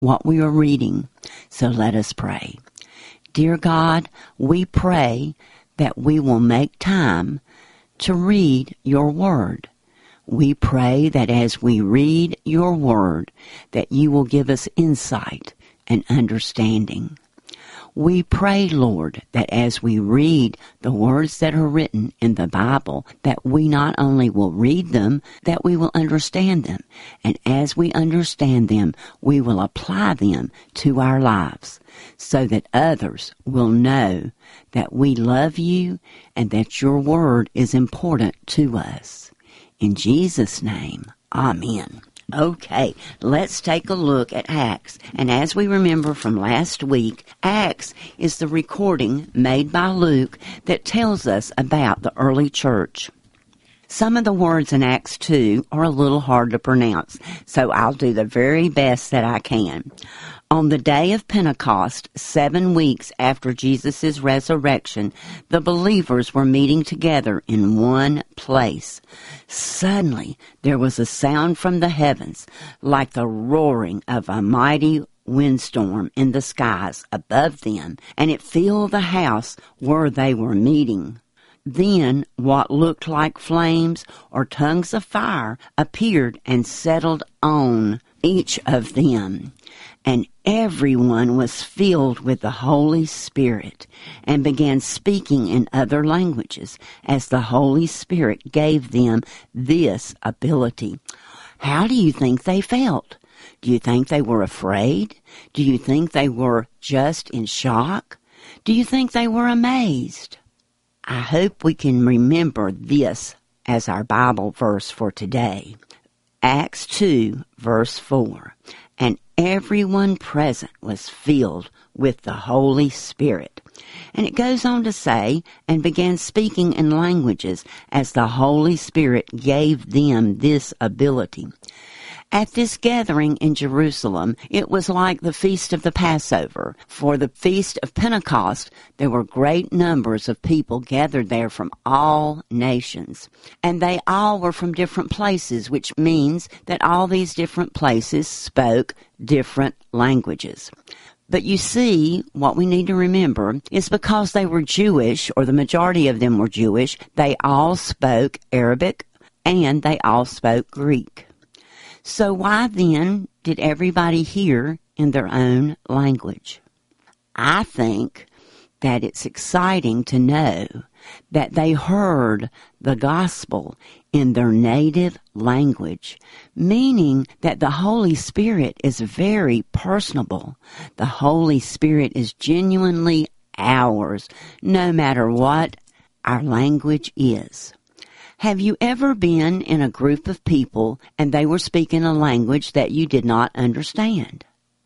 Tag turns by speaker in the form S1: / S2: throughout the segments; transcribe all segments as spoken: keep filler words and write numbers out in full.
S1: what we are reading. So let us pray. Dear God, we pray that we will make time to read your word. We pray that as we read your word, that you will give us insight and understanding. We pray, Lord, that as we read the words that are written in the Bible, that we not only will read them, that we will understand them. And as we understand them, we will apply them to our lives so that others will know that we love you and that your word is important to us. In Jesus' name, amen. Okay, let's take a look at Acts. And as we remember from last week, Acts is the recording made by Luke that tells us about the early church. Some of the words in Acts two are a little hard to pronounce, so I'll do the very best that I can. On the day of Pentecost, seven weeks after Jesus' resurrection, the believers were meeting together in one place. Suddenly, there was a sound from the heavens, like the roaring of a mighty windstorm in the skies above them, and it filled the house where they were meeting. Then what looked like flames or tongues of fire appeared and settled on each of them. And everyone was filled with the Holy Spirit and began speaking in other languages as the Holy Spirit gave them this ability. How do you think they felt? Do you think they were afraid? Do you think they were just in shock? Do you think they were amazed? I hope we can remember this as our Bible verse for today. Acts two, verse four. And everyone present was filled with the Holy Spirit. And it goes on to say, and began speaking in languages as the Holy Spirit gave them this ability. At this gathering in Jerusalem, it was like the feast of the Passover. For the feast of Pentecost, there were great numbers of people gathered there from all nations. And they all were from different places, which means that all these different places spoke different languages. But you see, what we need to remember is because they were Jewish, or the majority of them were Jewish, they all spoke Arabic and they all spoke Greek. So why then did everybody hear in their own language? I think that it's exciting to know that they heard the gospel in their native language, meaning that the Holy Spirit is very personable. The Holy Spirit is genuinely ours, no matter what our language is. Have you ever been in a group of people and they were speaking a language that you did not understand?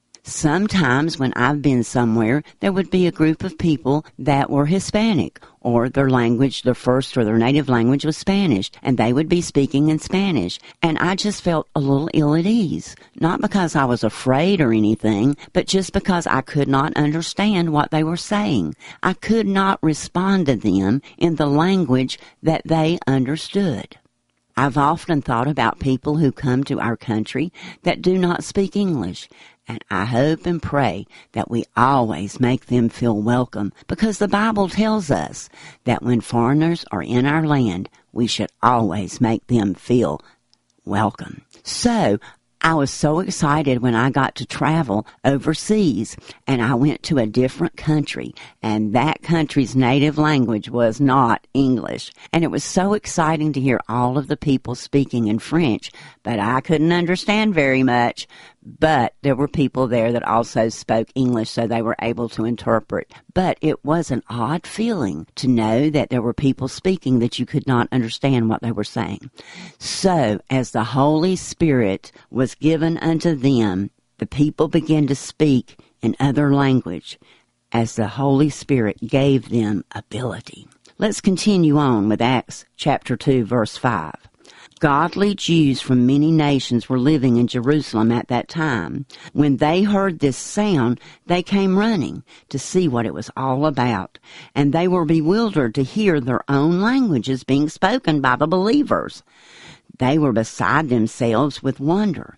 S1: Sometimes when I've been somewhere, there would be a group of people that were Hispanic, or their language, their first or their native language was Spanish, and they would be speaking in Spanish. And I just felt a little ill at ease, not because I was afraid or anything, but just because I could not understand what they were saying. I could not respond to them in the language that they understood. I've often thought about people who come to our country that do not speak English, and I hope and pray that we always make them feel welcome, because the Bible tells us that when foreigners are in our land, we should always make them feel welcome. So, I was so excited when I got to travel overseas, and I went to a different country, and that country's native language was not English. And it was so exciting to hear all of the people speaking in French, but I couldn't understand very much. But there were people there that also spoke English, so they were able to interpret. But it was an odd feeling to know that there were people speaking that you could not understand what they were saying. So, as the Holy Spirit was given unto them, the people began to speak in other language as the Holy Spirit gave them ability. Let's continue on with Acts chapter two, verse five. Godly Jews from many nations were living in Jerusalem at that time. When they heard this sound, they came running to see what it was all about, and they were bewildered to hear their own languages being spoken by the believers. They were beside themselves with wonder.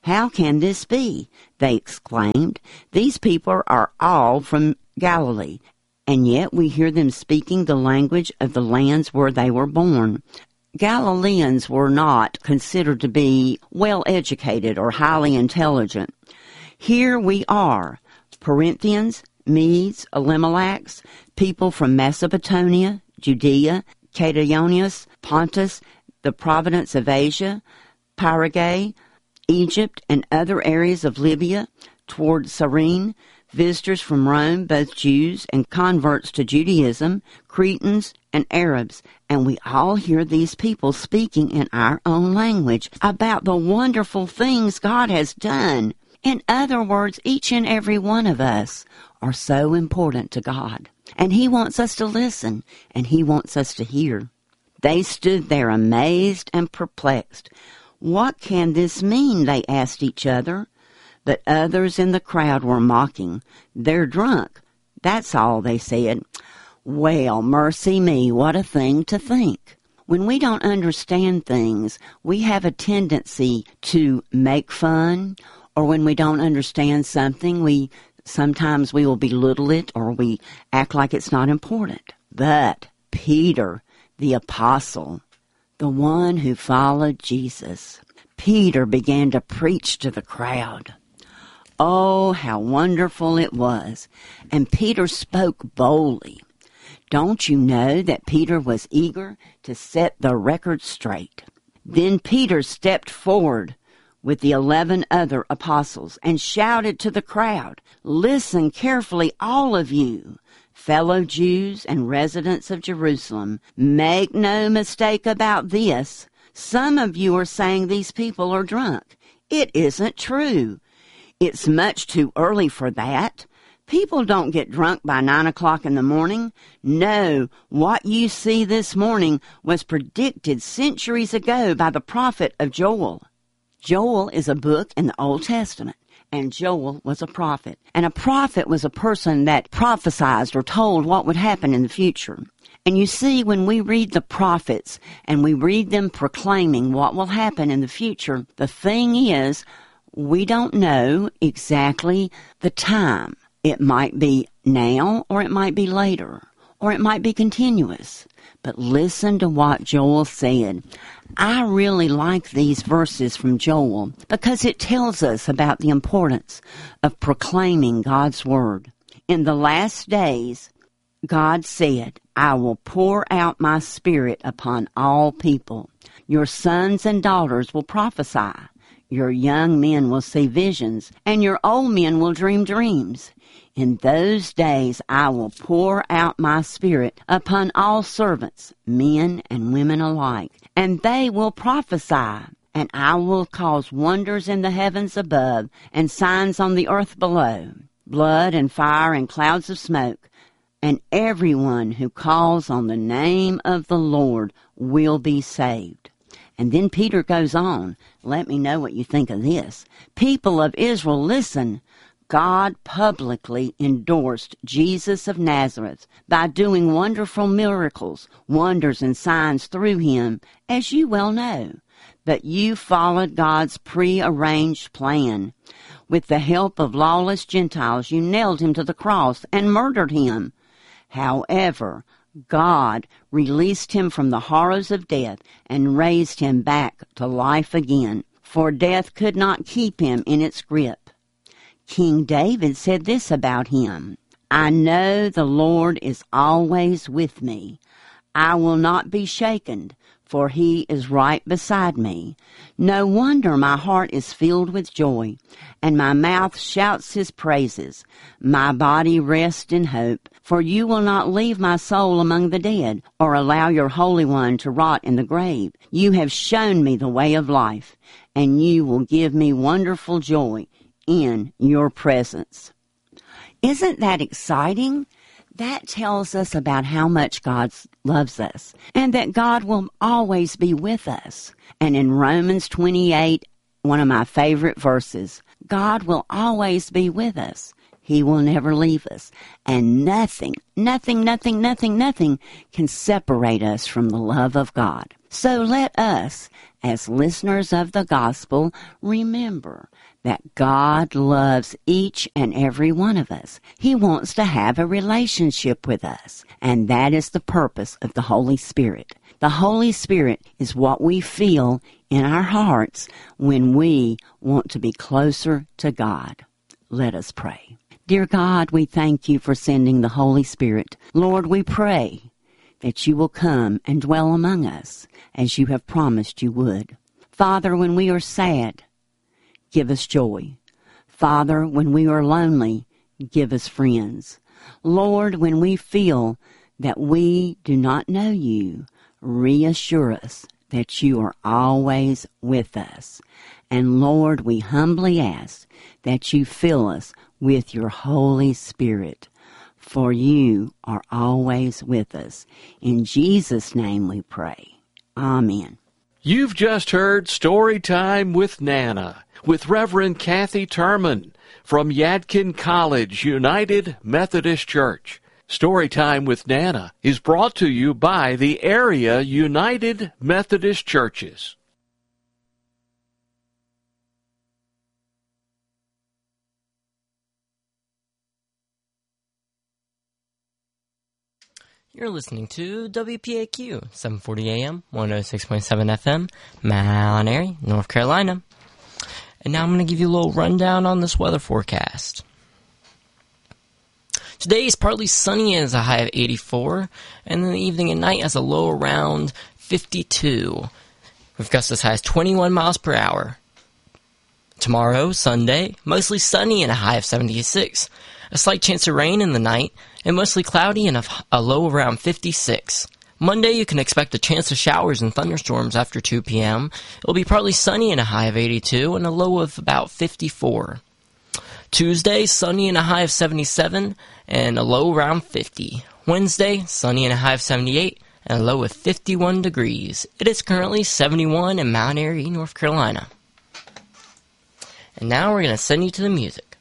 S1: "How can this be?" they exclaimed. "These people are all from Galilee, and yet we hear them speaking the language of the lands where they were born." Galileans were not considered to be well-educated or highly intelligent. Here we are, Parthians, Medes, Elimelechs, people from Mesopotamia, Judea, Catonius, Pontus, the province of Asia, Paraguay, Egypt, and other areas of Libya toward Cyrene, visitors from Rome, both Jews and converts to Judaism, Cretans and Arabs, and we all hear these people speaking in our own language about the wonderful things God has done. In other words, each and every one of us are so important to God, and He wants us to listen, and He wants us to hear. They stood there amazed and perplexed. "What can this mean?" they asked each other. But others in the crowd were mocking. "They're drunk." That's all they said. Well, mercy me, what a thing to think. When we don't understand things, we have a tendency to make fun, or when we don't understand something, we sometimes we will belittle it, or we act like it's not important. But Peter, the apostle, the one who followed Jesus, Peter began to preach to the crowd. Oh, how wonderful it was. And Peter spoke boldly. Don't you know that Peter was eager to set the record straight? Then Peter stepped forward with the eleven other apostles and shouted to the crowd, "Listen carefully, all of you, fellow Jews and residents of Jerusalem. Make no mistake about this. Some of you are saying these people are drunk. It isn't true. It's much too early for that. People don't get drunk by nine o'clock in the morning. No, what you see this morning was predicted centuries ago by the prophet of Joel. Joel is a book in the Old Testament, and Joel was a prophet. And a prophet was a person that prophesied or told what would happen in the future. And you see, when we read the prophets and we read them proclaiming what will happen in the future, the thing is, we don't know exactly the time. It might be now, or it might be later, or it might be continuous. But listen to what Joel said. I really like these verses from Joel because it tells us about the importance of proclaiming God's word. In the last days, God said, "I will pour out my spirit upon all people. Your sons and daughters will prophesy. Your young men will see visions, and your old men will dream dreams. In those days I will pour out my spirit upon all servants, men and women alike, and they will prophesy. And I will cause wonders in the heavens above and signs on the earth below, blood and fire and clouds of smoke. And everyone who calls on the name of the Lord will be saved." And then Peter goes on. Let me know what you think of this. "People of Israel, listen. God publicly endorsed Jesus of Nazareth by doing wonderful miracles, wonders, and signs through him, as you well know. But you followed God's pre-arranged plan. With the help of lawless Gentiles, you nailed him to the cross and murdered him. However, God released him from the horrors of death and raised him back to life again, for death could not keep him in its grip. King David said this about him, "I know the Lord is always with me. I will not be shaken, for he is right beside me. No wonder my heart is filled with joy, and my mouth shouts his praises. My body rests in hope, for you will not leave my soul among the dead, or allow your Holy One to rot in the grave. You have shown me the way of life, and you will give me wonderful joy in your presence." Isn't that exciting? That tells us about how much God loves us and that God will always be with us. And in Romans twenty-eight, one of my favorite verses, God will always be with us. He will never leave us. And nothing, nothing, nothing, nothing, nothing can separate us from the love of God. So let us, as listeners of the gospel, remember that God loves each and every one of us. He wants to have a relationship with us, and that is the purpose of the Holy Spirit. The Holy Spirit is what we feel in our hearts when we want to be closer to God. Let us pray. Dear God, we thank you for sending the Holy Spirit. Lord, we pray that you will come and dwell among us as you have promised you would. Father, when we are sad, give us joy. Father, when we are lonely, give us friends. Lord, when we feel that we do not know you, reassure us that you are always with us. And Lord, we humbly ask that you fill us with your Holy Spirit, for you are always with us. In Jesus' name we pray. Amen.
S2: You've just heard Story Time with Nana, with Reverend Kathy Turman from Yadkin College United Methodist Church. Story Time with Nana is brought to you by the Area United Methodist Churches.
S3: You're listening to W P A Q, seven forty A M, one oh six point seven F M, Mount Airy, North Carolina. And now I'm going to give you a little rundown on this weather forecast. Today is partly sunny and has a high of eighty-four, and in the evening and night has a low around fifty-two, with gusts as high as twenty-one miles per hour. Tomorrow, Sunday, mostly sunny and a high of seventy-six. A slight chance of rain in the night, and mostly cloudy and a, a low around fifty-six. Monday, you can expect a chance of showers and thunderstorms after two p m It will be partly sunny and a high of eighty-two, and a low of about fifty-four. Tuesday, sunny and a high of seventy-seven, and a low around fifty. Wednesday, sunny and a high of seventy-eight, and a low of fifty-one degrees. It is currently seventy-one in Mount Airy, North Carolina. And now we're going to send you to the music.